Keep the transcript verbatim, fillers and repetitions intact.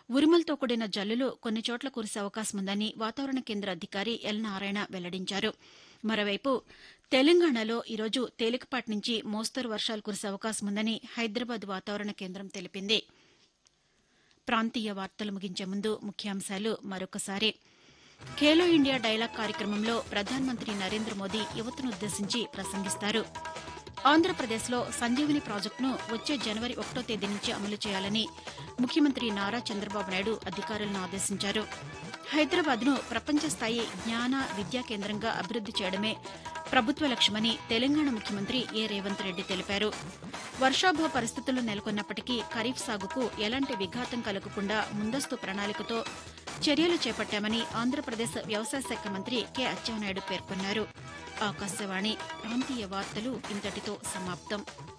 ఉరుములతో కూడిన జల్లులు కొన్ని చోట్ల కురిసే అవకాశముందని వాతావరణ కేంద్ర అధికారి ఎల్ నారాయణ వెల్లడించారు. మరోవైపు తెలంగాణలో ఈరోజు తేలికపాటి నుంచి మోస్తరు వర్షాలు కురిసే అవకాశముందని హైదరాబాద్ వాతావరణ కేంద్రం తెలిపింది. ప్రాంతీయ వార్తలు ముగించే ముందు ముఖ్యాంశాలు మరొకసారి. ఖేలో ఇండియా డైలాగ్ కార్యక్రమంలో ప్రధానమంత్రి నరేంద్ర మోదీ యువతనుద్దేశించి ప్రసంగిస్తారు. ఆంధ్రప్రదేశ్లో సంజీవని ప్రాజెక్టును వచ్చే జనవరి ఒకటో తేదీ నుంచి అమలు చేయాలని ముఖ్యమంత్రి నారా చంద్రబాబు నాయుడు అధికారులను ఆదేశించారు. హైదరాబాద్ను ప్రపంచ స్థాయి జ్ఞాన విద్యా కేంద్రంగా అభివృద్ది చేయడమే ప్రభుత్వ లక్ష్యమని తెలంగాణ ముఖ్యమంత్రి ఏ రేవంత్ రెడ్డి తెలిపారు. వర్షాభావ పరిస్థితులు నెలకొన్నప్పటికీ ఖరీఫ్ సాగుకు ఎలాంటి విఘాతం కలగకుండా ముందస్తు ప్రణాళికతో చర్యలు చేపట్టామని ఆంధ్రప్రదేశ్ వ్యవసాయ శాఖ మంత్రి కె అచ్చెన్నాయుడు పేర్కొన్నారు. ఆకాశవాణి ప్రాంతీయ వార్తలు ఇంతటితో సమాప్తం.